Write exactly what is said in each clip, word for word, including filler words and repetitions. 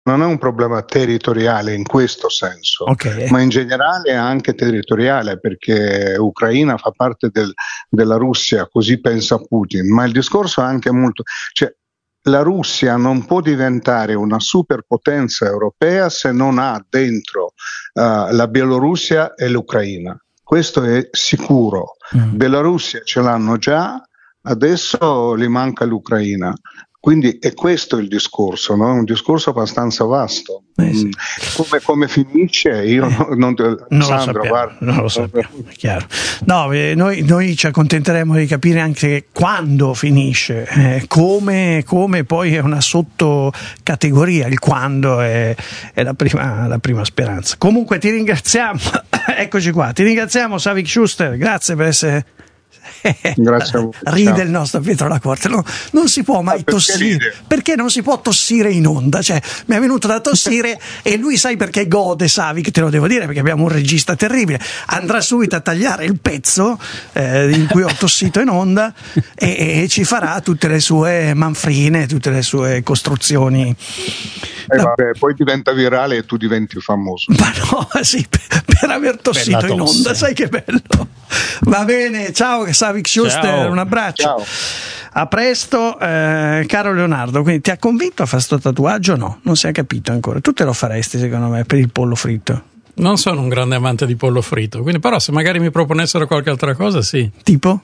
non è un problema territoriale in questo senso, okay. ma in generale è anche territoriale, perché Ucraina fa parte del, della Russia, così pensa Putin, ma il discorso è anche molto... Cioè, la Russia non può diventare una superpotenza europea se non ha dentro uh, la Bielorussia e l'Ucraina. Questo è sicuro. Mm. Bielorussia ce l'hanno già, adesso gli manca l'Ucraina. Quindi è questo il discorso, no? È un discorso abbastanza vasto. Eh sì. come, come finisce? Io eh, non, te, non, Sandro, lo guarda, non lo sappiamo, è chiaro. No, eh, noi, noi ci accontenteremo di capire anche quando finisce, eh, come, come poi è una sottocategoria, il quando è, è la, prima, la prima speranza. Comunque ti ringraziamo, eccoci qua, ti ringraziamo Savik Schuster, grazie per essere... Grazie a voi. Ride Ciao. Il nostro Pietro La Corte, no, non si può mai perché tossire ride? Perché non si può tossire in onda, cioè mi è venuto da tossire e lui, sai perché gode, Savik, te lo devo dire, perché abbiamo un regista terribile, andrà subito a tagliare il pezzo eh, in cui ho tossito in onda e, e ci farà tutte le sue manfrine, tutte le sue costruzioni. Eh, vabbè, poi diventa virale e tu diventi famoso. Ma no, sì, per, per aver tossito in onda, sai che bello. Va bene, ciao Savik Schuster, ciao. Un abbraccio. Ciao. A presto, eh, caro Leonardo. Quindi ti ha convinto a fare sto tatuaggio o no? Non si è capito ancora. Tu te lo faresti secondo me per il pollo fritto? Non sono un grande amante di pollo fritto, quindi però se magari mi proponessero qualche altra cosa, sì. Tipo?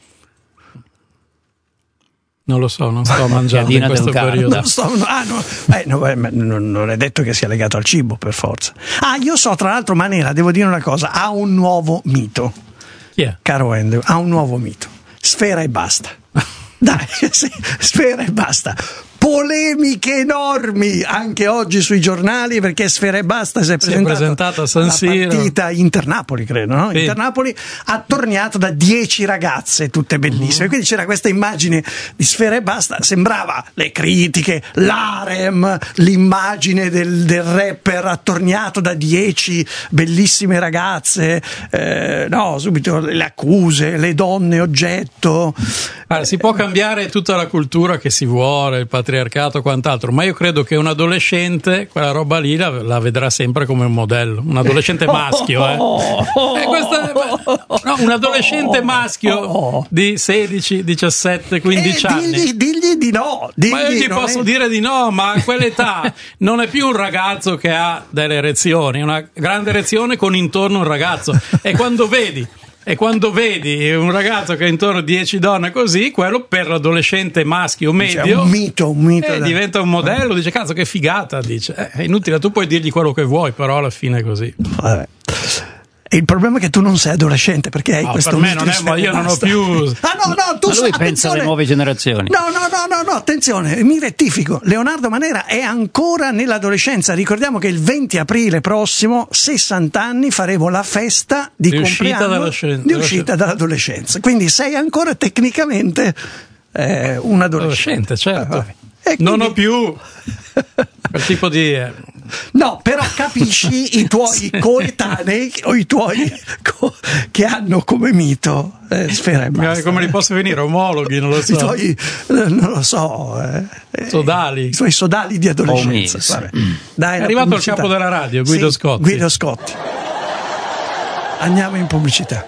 Non lo so, non sto mangiando in questo periodo. Non, sto, no, ah, no, eh, no, eh, non, non è detto che sia legato al cibo per forza. Ah, io so, tra l'altro, Manera, devo dire una cosa, ha un nuovo mito. Chi è? Caro Andrew, ha un nuovo mito. Sfera e basta. Dai, sì, Sfera e basta. Polemiche enormi anche oggi sui giornali, perché Sfera e Basta si è presentata, si è presentata a San Siro, la partita Internapoli, credo, no? Sì. Internapoli attorniato da dieci ragazze, tutte bellissime. Uh-huh. Quindi c'era questa immagine di Sfera e Basta, sembrava le critiche, l'harem, l'immagine del, del rapper attorniato da dieci bellissime ragazze, eh, no, subito le accuse, le donne oggetto. Allora, si può cambiare tutta la cultura che si vuole, il patriarcato, quant'altro, ma io credo che un adolescente quella roba lì la, la vedrà sempre come un modello, un adolescente maschio, eh. eh questa, no, un adolescente maschio di sedici, diciassette, quindici eh, anni. Digli, digli di no. Digli, ma io gli posso è... dire di no, ma a quell'età non è più un ragazzo che ha delle erezioni, una grande erezione con intorno un ragazzo, e quando vedi E quando vedi un ragazzo che ha intorno a dieci donne così, quello per l'adolescente maschio medio è un mito, un mito eh, diventa un modello, dice cazzo che figata, dice. Eh, è inutile, tu puoi dirgli quello che vuoi, però alla fine è così. Vabbè. E il problema è che tu non sei adolescente, perché hai no, questo per me non è, ma io non ho più. Ah no, no, tu ma lui sei, pensa alle nuove generazioni. No, no, no, no, no, attenzione, mi rettifico. Leonardo Manera è ancora nell'adolescenza. Ricordiamo che il venti aprile prossimo, sessanta anni, faremo la festa di, di uscita compleanno di uscita dall'adolescenza. Quindi sei ancora tecnicamente eh, un adolescente. Adolescente, certo. Eh, quindi... Non ho più quel tipo di. No, però capisci i tuoi coetanei o i tuoi co- che hanno come mito eh, Sfera e Basta. Come li posso venire? Omologhi, non lo so. I tuoi, eh, non lo so. Eh, sodali. I tuoi sodali di adolescenza. Oh, Vabbè. Dai, è arrivato il capo della radio, Guido sì, Scotti. Guido Scotti. Andiamo in pubblicità.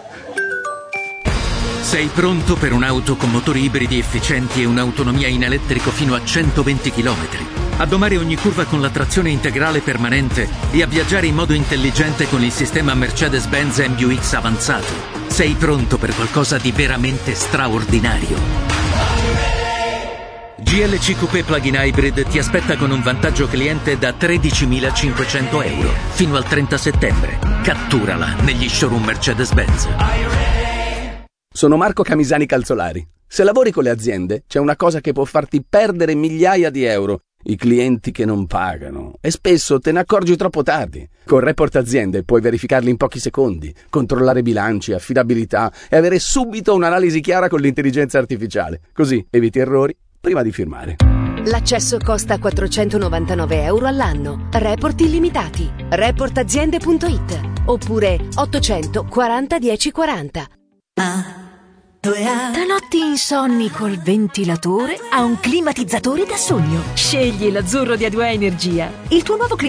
Sei pronto per un'auto con motori ibridi efficienti e un'autonomia in elettrico fino a centoventi chilometri? A domare ogni curva con la trazione integrale permanente e a viaggiare in modo intelligente con il sistema Mercedes-Benz M U X avanzato? Sei pronto per qualcosa di veramente straordinario? G L C Coupé Plug-in Hybrid ti aspetta con un vantaggio cliente da tredicimilacinquecento euro fino al trenta settembre. Catturala negli showroom Mercedes-Benz. Sono Marco Camisani Calzolari. Se lavori con le aziende, c'è una cosa che può farti perdere migliaia di euro: i clienti che non pagano. E spesso te ne accorgi troppo tardi. Con Report Aziende puoi verificarli in pochi secondi, controllare bilanci, affidabilità e avere subito un'analisi chiara con l'intelligenza artificiale. Così eviti errori prima di firmare. L'accesso costa quattrocentonovantanove euro all'anno. Report illimitati. report aziende punto it oppure ottocento quaranta dieci quaranta. Ah. Da notti insonni col ventilatore a un climatizzatore da sogno. Scegli l'azzurro di A due A Energia, il tuo nuovo climatizzatore